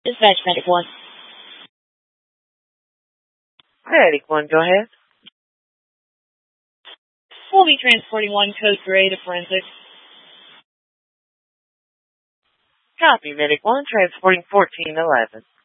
Dispatch Medic 1. Medic 1, go ahead. We'll be transporting 1 code gray to forensics. Copy, Medic 1, transporting 1411.